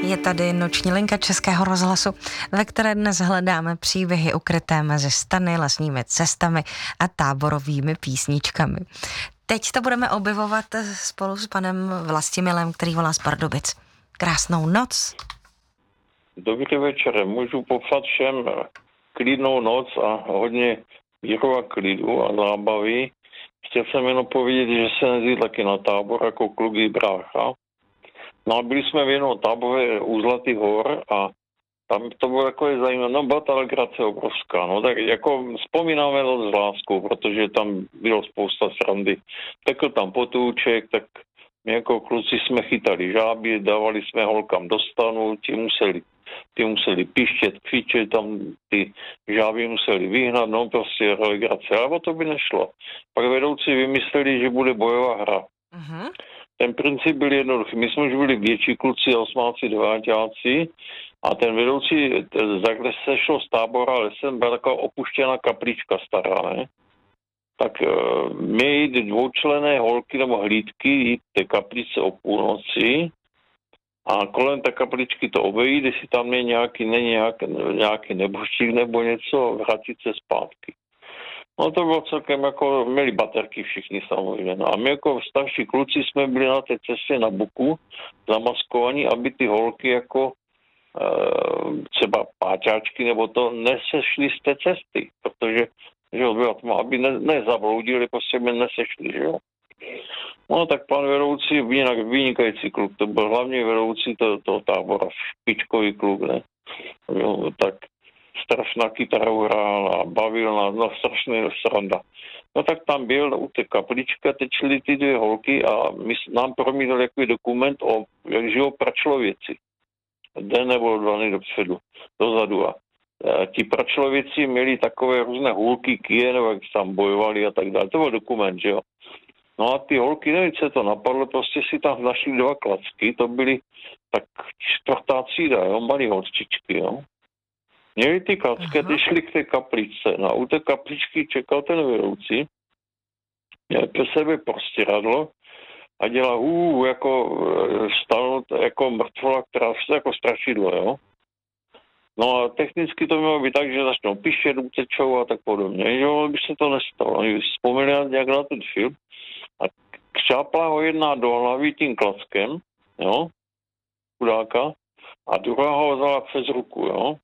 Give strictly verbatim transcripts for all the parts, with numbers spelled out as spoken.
Je tady noční linka Českého rozhlasu, ve které dnes hledáme příběhy ukryté mezi stany, lesními cestami a táborovými písničkami. Teď to budeme objevovat spolu s panem Vlastimilem, který volá z Pardubic. Krásnou noc. Dobrý večer. Můžu popřát všem klidnou noc a hodně míru a klidu a zábavy. Chtěl jsem jenom povědět, že jsem jezdil taky na tábor jako kluk i brácha. No a byli jsme v jednom táboře u Zlatých hor a tam to bylo takové zajímavé, no byla ta legrace obrovská, no tak jako vzpomínáme to s láskou, protože tam bylo spousta srandy. Tekl tam potůček, tak my jako kluci jsme chytali žáby, dávali jsme holkám do stanu, ti museli, ti museli pištět, křičet, tam ty žáby museli vyhnat, no prostě legrace, ale o to by nešlo. Pak vedoucí vymysleli, že bude bojová hra. Uh-huh. Ten princip byl jednoduchý. My jsme už byli větší kluci, osmáci, deváťáci a ten vedoucí, takhle se šlo z tábora lesem, byla taková opuštěná kaplička stará, ne? Tak my jít dvoučlenné holky nebo hlídky jít té kapličce o půlnoci a kolem té kapličky to obejít, jestli tam je nějaký, není nějaký, nějaký nebožčík nebo něco, vrátit se zpátky. No to bylo celkem jako, měli baterky všichni samozřejmě. No a my jako starší kluci jsme byli na té cestě na boku zamaskovaní, aby ty holky jako e, třeba páťáčky nebo to nesešly z té cesty, protože že byla tma, aby ne, nezabloudili, po sebe nesešli, že jo. No tak pan vedoucí, jinak vynikající kluk, to byl hlavní vedoucí toho, toho tábora, špičkový kluk, ne. Jo, tak strašná kytaru hrál a bavil nás, no strašný sranda. No tak tam byl u té kapličky, teď šly ty dvě holky a my, nám promítal jaký dokument o, jak žijou pračlověci. Den nebo dva dny dopředu, dozadu. A ti pračlověci měli takové různé hůlky, kie, nebo jak tam bojovali a tak dále. To byl dokument, že jo. No a ty holky, nevím, co to napadlo, prostě si tam našli dva klacky, to byly tak čtvrtá třída, jo, malý holčičky, jo. Měli ty klacky, ty šli k té kapličce. No a u té kapličky čekal ten vedoucí, měl pro sebe prostěradlo a dělal hů, jako stanu, jako mrtvola, která se jako strašidlo, jo. No a technicky to mělo být tak, že začnou pištět, utečou a tak podobně. Jo, by se to nestalo. Oni vzpomněli nějak na ten film a křápla ho jedna do hlavy tím klackem, jo, chudáka, a druhá ho vzala přes ruku, jo.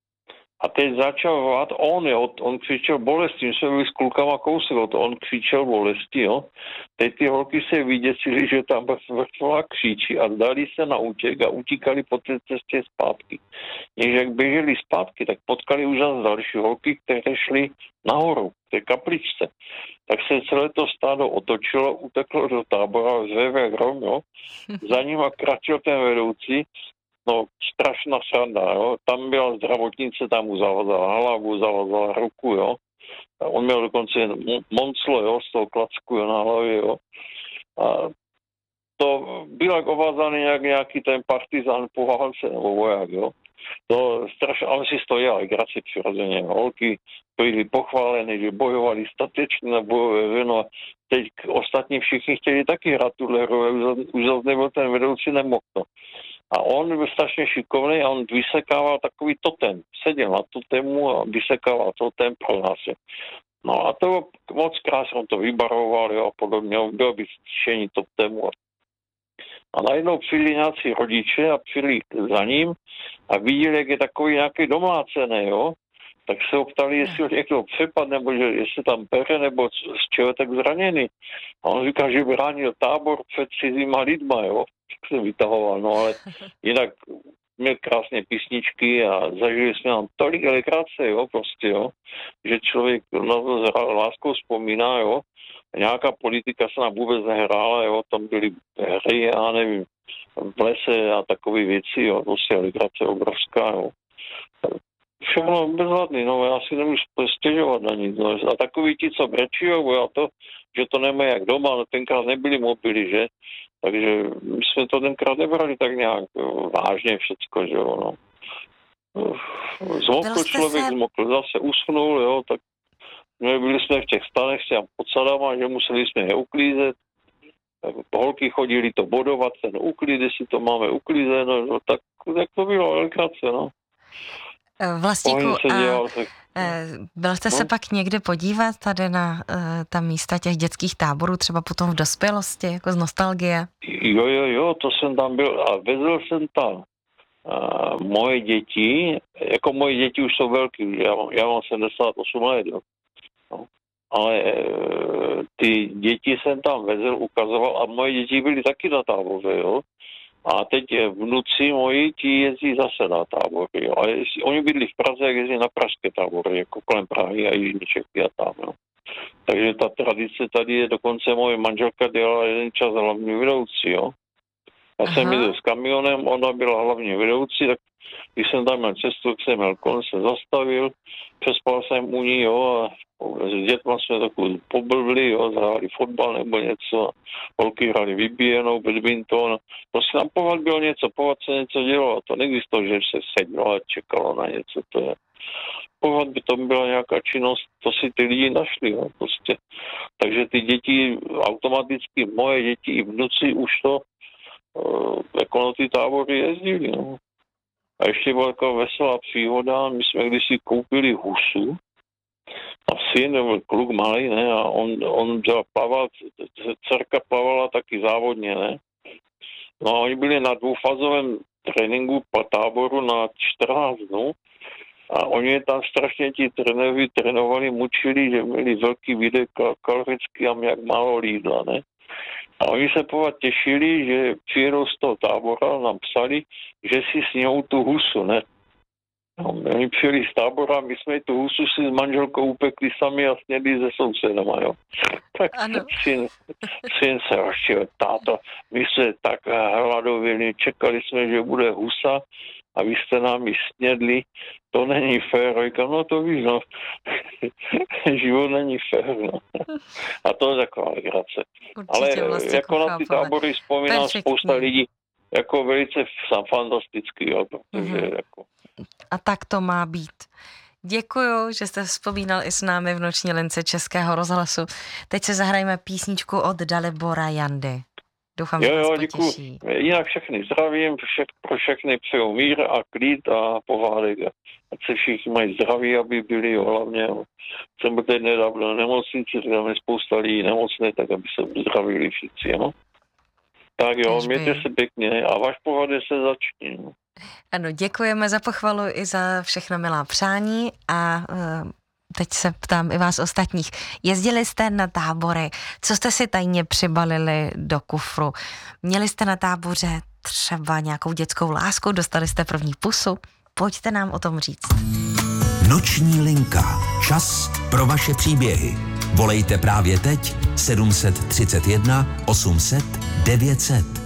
A teď začal hrát, on, jo, on křičel bolesti, my jsme byli s klukama kousek, on křičel bolesti, jo. Teď ty holky se vyděsily, že tam vrtvola křičí a dali se na útěk a utíkali po té cestě zpátky. Když jak běželi zpátky, tak potkali už zase další holky, které šly nahoru, v té kapličce. Tak se celé to stádo otočilo, uteklo do tábora, zvevé grom, jo. Za ním kračil ten vedoucí. No, strašná sranda, jo. Tam byla zdravotnice, tam mu zavazala hlavu, zavazala ruku, jo. On měl dokonce jen monclo, jo, z toho klacku, jo, na hlavě, jo. A to byl jak ovázaný nějak, nějaký ten partizán po válce, nebo voják, jo. To strašně, ale si stojil legraci přirozeně. Holky byli pochváleny, že bojovali statečně na bojové, no a teď ostatní všichni chtěli taky hrát tuhle hru, už zase nebyl ten vedoucí, nemohl to. A on byl strašně šikovný a on vysekával takový totem. Seděl na totému a vysekával totem pro nás. No a to bylo moc krásně, on to vybaroval, jo, a podobně, bylo by stišení totému. A najednou přijeli nějací rodiče a přijeli za ním a viděli, jak je takový nějaký domlácený, jo. Tak se ho ptali, jestli ho někdo přepad, nebo že jestli tam pere, nebo z čeho je tak zraněný. A on říká, že bránil tábor před cizíma lidma, jo. Tak jsem vytahoval, no ale jinak měl krásné písničky a zažili jsme nám tolik elekrace, jo, prostě, jo, že člověk na to s láskou vzpomíná, jo. Nějaká politika se nám vůbec nehrála, jo, tam byly hry, já nevím, v lese a takové věci, jo, prostě elekrace obrovská, jo. Všechno bezvadný, no, já si nemůžu stěžovat na nic, no. A takový ti, co brečijou, a to, že to nemají jak doma, no tenkrát nebyly mobily, že? Takže my jsme to tenkrát nebrali tak nějak jo, vážně všecko, že jo, no. Zmokl člověk, se... zmokl, zase usnul, jo, tak my byli jsme v těch stanech s těm podsadama, že museli jsme je uklízet. holky chodili to bodovat, ten úklid, jestli to máme uklizeno, no, tak, tak to bylo velkrátce, no. Vlastíku, a dělal, tak, byl jste no. se pak někdy podívat tady na uh, ta místa těch dětských táborů, třeba potom v dospělosti, jako z nostalgie? Jo, jo, jo, to jsem tam byl a vezl jsem tam uh, moje děti, jako moje děti už jsou velký, já, já mám sedmdesát osm let, jo. No. Ale uh, ty děti jsem tam vezl, ukazoval a moje děti byly taky na táboře, jo. A teď vnuci moji, ti jezdí zase na tábory, jo. A jestli, oni bydli v Praze, jak jezdí na pražské tábory, jako kolem Prahy a Jižní Čechy a tam, jo. Takže ta tradice tady je, dokonce moje manželka dělala jeden čas hlavní vedoucí, jo. Já Aha. jsem jel s kamionem, ona byla hlavní vedoucí, tak když jsem tam měl cestu, tak jsem měl kon, se zastavil, přespal jsem u ní, jo, a s dětma jsme takovou poblbli, jo, zahráli fotbal nebo něco, holky hráli vybíjenou, badminton, to si nám povad bylo něco, povad se něco dělalo, to neexistuje, že se sedělo a čekalo na něco, to je. Povad by to byla nějaká činnost, to si ty lidi našli, jo, prostě. Takže ty děti, automaticky moje děti i vnuci už to uh, jako na ty tábory jezdili, no. A ještě byla taková veselá příhoda, my jsme kdysi koupili husu, a syn, nebo kluk malý, ne, a on, on plaval, dcerka plavala taky závodně, ne. No a oni byli na dvoufázovém tréninku po táboru na čtrnáct dnů a oni je tam strašně ti trenéři trénovali, mučili, že měli velký výdej kalorický a jak málo jídla, ne. A oni se povat těšili, že přijedou z toho tábora, nám psali, že si sněhou tu husu, ne. No, oni přijeli z tábora, my jsme tu husu si s manželkou upekli sami a snědli se sousedama, jo. Tak syn, syn se rozčil, táto, my jsme tak hladověli, čekali jsme, že bude husa a vy jste nám ji snědli, to není fér. Říkám, no to víš, no. Život není fér, no. A to je taková legrace. Ale jako na ty tábory vzpomínám Perfektní. Spousta lidí, jako velice fantastický, jo, protože mm-hmm. jako... A tak to má být. Děkuju, že jste vzpomínal i s námi v noční lince Českého rozhlasu. Teď se zahrajeme písničku od Dalibora Jandy. Doufám, jo, že vás jo, potěší. Děkuju. Jinak všechny zdravím, všech, pro všechny přeju mír a klid a pohádek. Ať se všichni mají zdraví, aby byli, jo, hlavně. Jsem teď nedávno na nemocnici, tam je spousta lidí nemocné, tak aby se zdravili všichni, jo. Tak jo, Kežby. Mějte se pěkně a váš pohádek se začne. No. Ano, děkujeme za pochvalu i za všechno milá přání a uh, teď se ptám i vás ostatních. Jezdili jste na tábory, co jste si tajně přibalili do kufru? Měli jste na táboře třeba nějakou dětskou lásku, dostali jste první pusu? Pojďte nám o tom říct. Noční linka. Čas pro vaše příběhy. Volejte právě teď sedm set třicet jedna osm set devět set.